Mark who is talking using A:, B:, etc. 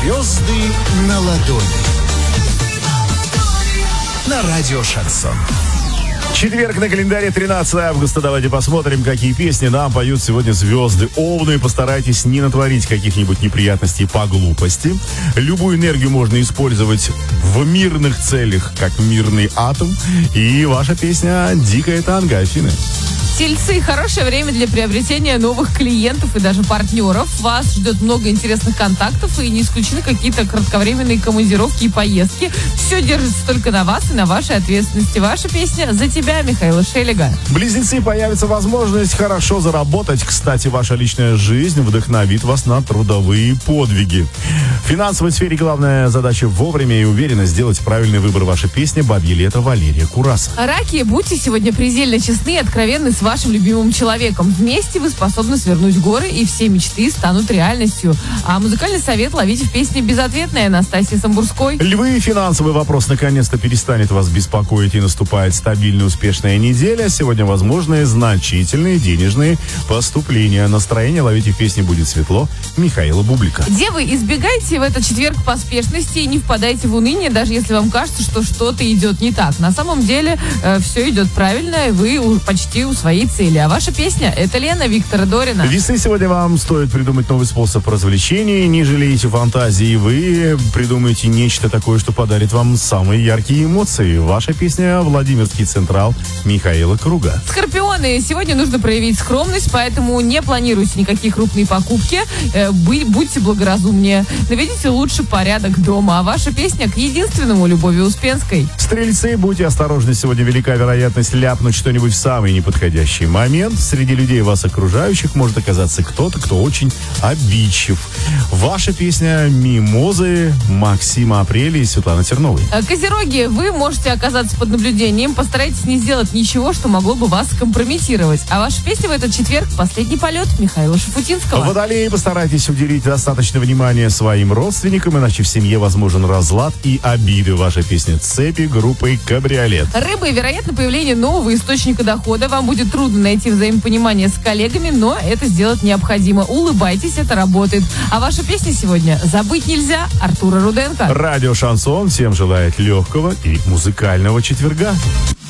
A: Звезды на ладони. На радио «Шансон».
B: Четверг на календаре, 13 августа. Давайте посмотрим, какие песни нам поют сегодня звезды. Овны, постарайтесь не натворить каких-нибудь неприятностей по глупости. Любую энергию можно использовать в мирных целях, как мирный атом. И ваша песня «Дикая танго», Афины.
C: Тельцы, хорошее время для приобретения новых клиентов и даже партнеров. Вас ждет много интересных контактов и не исключены какие-то кратковременные командировки и поездки. Все держится только на вас и на вашей ответственности. Ваша песня «За тебя» Михаила Шелега.
B: Близнецы, появится возможность хорошо заработать. Кстати, ваша личная жизнь вдохновит вас на трудовые подвиги. В финансовой сфере главная задача вовремя и уверенно сделать правильный выбор. Ваша песня «Бабье лето» Валерия Кураса.
C: Раки, будьте сегодня предельно честны и откровенны с вашим любимым человеком. Вместе вы способны свернуть горы, и все мечты станут реальностью. А музыкальный совет ловите в песне «Безответная» Анастасии Самбурской.
B: Львы, финансовый вопрос наконец-то перестанет вас беспокоить, и наступает стабильная, успешная неделя. Сегодня возможны значительные денежные поступления. Настроение ловите в песне «Будет светло» Михаила Бублика.
C: Девы, избегайте в этот четверг поспешности и не впадайте в уныние, даже если вам кажется, что что-то идет не так. На самом деле все идет правильно, и вы почти у своей цели. А ваша песня — это Лена Виктора Дорина.
B: Весны, сегодня вам стоит придумать новый способ развлечений. Не жалейте фантазии. Вы придумаете нечто такое, что подарит вам самые яркие эмоции. Ваша песня «Владимирский Централ» Михаила Круга.
C: Скорпионы, сегодня нужно проявить скромность, поэтому не планируйте никакие крупные покупки. Будьте благоразумнее. Наведите лучше порядок дома. А ваша песня к единственному Любови Успенской.
B: Стрельцы, будьте осторожны. Сегодня велика вероятность ляпнуть что-нибудь в самый неподходящий момент. Среди людей вас окружающих может оказаться кто-то, кто очень обидчив. Ваша песня «Мимозы» Максима Апреля и Светланы Терновой.
C: Козероги, вы можете оказаться под наблюдением. Постарайтесь не сделать ничего, что могло бы вас скомпрометировать. А ваша песня в этот четверг «Последний полет» Михаила Шафутинского.
B: Водолеи, постарайтесь уделить достаточно внимания своим родственникам, иначе в семье возможен разлад и обиды. Ваша песня «Цепи» группой «Кабриолет».
C: Рыбы, вероятно, появление нового источника дохода. Вам будет трудно найти взаимопонимание с коллегами, но это сделать необходимо. Улыбайтесь, это работает. А ваша песня сегодня «Забыть нельзя» Артура Руденко.
B: Радио «Шансон» всем желает легкого и музыкального четверга.